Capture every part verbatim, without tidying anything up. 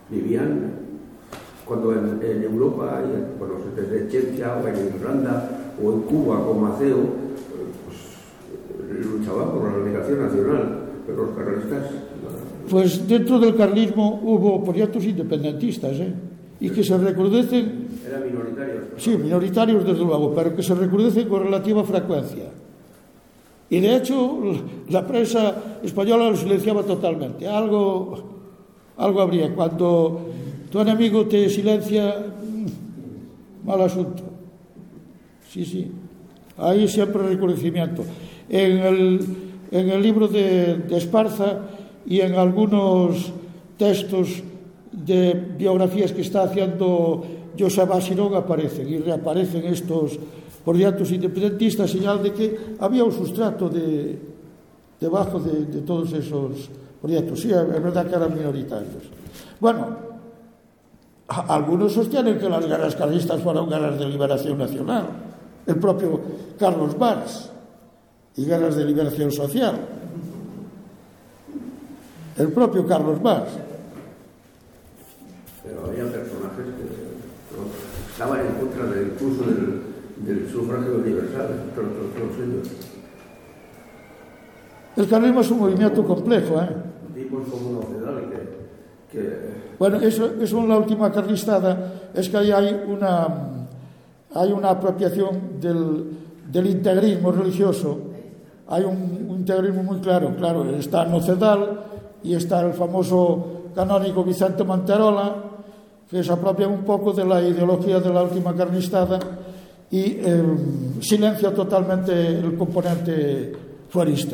vivían, cuando en, en Europa, bueno, desde Chechia o en Irlanda o en Cuba con Maceo, pues luchaban por la liberación nacional, pero los carlistas... Pues dentro del carlismo hubo proyectos independentistas, ¿eh? Y que se recrudecen... Eran minoritarios. Sí, minoritarios desde luego, pero que se recrudecen con relativa frecuencia. Y de hecho, la prensa española lo silenciaba totalmente. Algo, algo habría. Cuando tu enemigo te silencia, mal asunto. Sí, sí. Ahí siempre recrudecimiento. En el, en el libro de, de Esparza y en algunos textos de biografías que está haciendo Joseba Sirón aparecen y reaparecen estos proyectos independentistas, señal de que había un sustrato de, debajo de, de todos esos proyectos. Sí, es verdad que eran minoritarios. Bueno, algunos sostienen que las guerras carlistas fueron guerras de liberación nacional. El propio Carlos Valls, y guerras de liberación social. El propio Carlos Valls. Pero había personajes que no, estaban en contra del uso del, del sufragio universal, todos, todos, todos ellos. El carlismo es un movimiento complejo, ¿eh? Tipos como Nocedal que, que... Bueno, eso, eso en la última carlistada es que ahí hay una, hay una apropiación del, del integrismo religioso. Hay un, un integrismo muy claro, claro, está Nocedal y está el famoso canónigo Vicente Manterola, que se apropian un poco de la ideología de la última carlistada y eh, silencia totalmente el componente fuerista.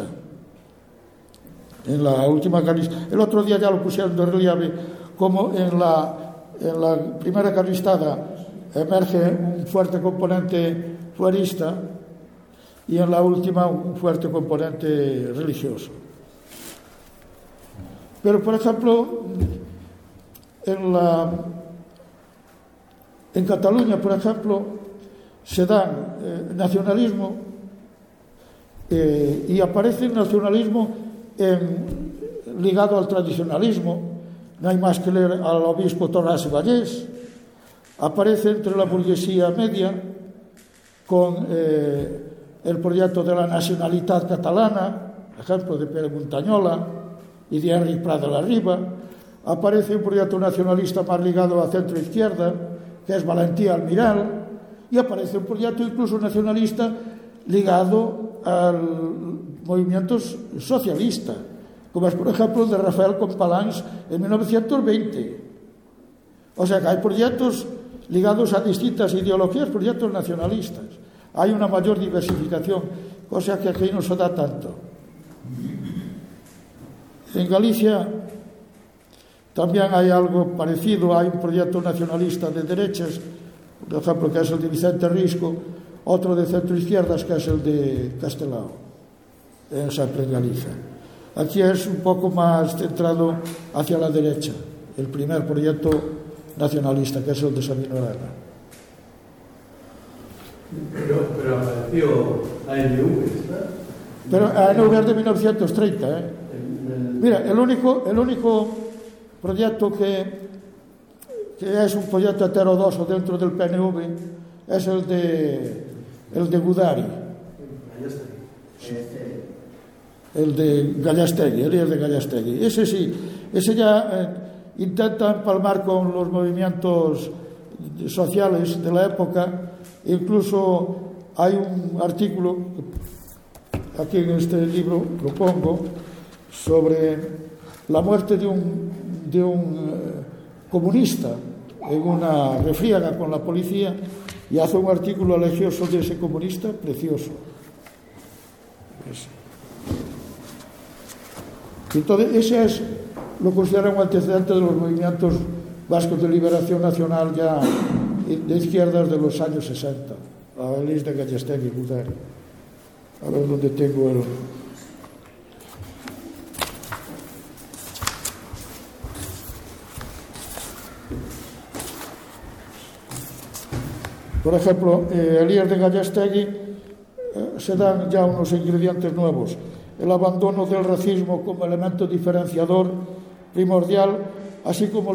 En la última carlistada, el otro día ya lo pusieron de relieve, como en la, en la primera carlistada emerge un fuerte componente fuerista y en la última un fuerte componente religioso. Pero, por ejemplo, en, la, en Cataluña, por ejemplo, se da eh, nacionalismo eh, y aparece el nacionalismo en, ligado al tradicionalismo. No hay más que leer al obispo Torras y Vallés. Aparece entre la burguesía media con eh, el proyecto de la nacionalidad catalana, ejemplo de Pere Montañola y de Enric Prat de la Riba. Aparece un proyecto nacionalista más ligado a centro-izquierda, que es Valentía Almiral, y aparece un proyecto incluso nacionalista ligado al movimiento socialista, como es, por ejemplo, el de Rafael Companys en mil novecientos veinte. O sea que hay proyectos ligados a distintas ideologías, proyectos nacionalistas. Hay una mayor diversificación, cosa que aquí no se da tanto. En Galicia también hay algo parecido, hay un proyecto nacionalista de derechas, por ejemplo, que es el de Vicente Risco, otro de centro-izquierdas, que es el de Castelao, en siempre en Galicia. Aquí es un poco más centrado hacia la derecha, el primer proyecto nacionalista, que es el de Sabino Arana. Pero, pero apareció A N V, ¿verdad? Pero A N V es de mil novecientos treinta, ¿eh? Mira, el único, el único proyecto que, que es un proyecto heterodoxo dentro del P N V es el de, el de Gudari. Sí. El de Gallastegui, el líder de Gallastegui. Ese sí, ese ya eh, intenta empalmar con los movimientos sociales de la época. Incluso hay un artículo, aquí en este libro lo pongo, sobre la muerte de un, de un eh, comunista en una refriega con la policía, y hace un artículo elegioso de ese comunista precioso. Ese. Entonces, ese es, lo considera un antecedente de los movimientos vascos de liberación nacional ya de izquierdas de los años sesenta, a Elis de Gallastegui y Gudari. A ver dónde tengo el... Por ejemplo, eh, Elías de Gallastegui eh, se dan ya unos ingredientes nuevos. El abandono del racismo como elemento diferenciador primordial, así como